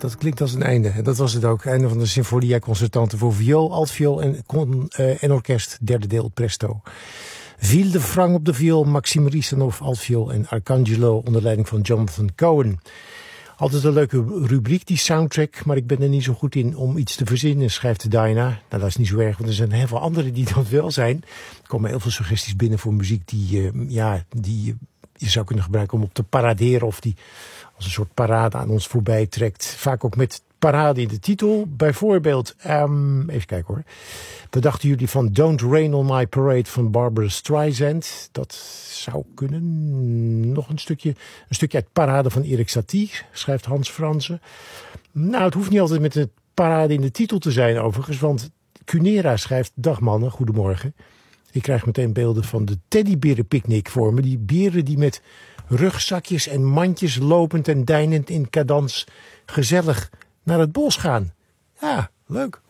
dat klinkt als een einde. En dat was het ook. Einde van de Sinfonia Concertante voor viool, altviool en orkest. Derde deel presto. Ville de Franc op de viool, Maxime Risanov altviool en Arcangelo onder leiding van Jonathan Cohen. Altijd een leuke rubriek, die soundtrack, maar ik ben er niet zo goed in om iets te verzinnen, schrijft Diana. Nou, dat is niet zo erg, want er zijn heel veel anderen die dat wel zijn. Er komen heel veel suggesties binnen voor muziek die je zou kunnen gebruiken om op te paraderen of die als een soort parade aan ons voorbij trekt. Vaak ook met parade in de titel. Bijvoorbeeld, even kijken hoor. Wat dachten jullie van Don't Rain on My Parade van Barbra Streisand? Dat zou kunnen. Nog een stukje uit Parade van Erik Satie, schrijft Hans Fransen. Nou, het hoeft niet altijd met de parade in de titel te zijn overigens, want Cunera schrijft: dag mannen, goedemorgen. Ik krijg meteen beelden van de teddyberenpicknick voor me. Die beren die met rugzakjes en mandjes lopend en deinend in cadans gezellig naar het bos gaan. Ja, leuk.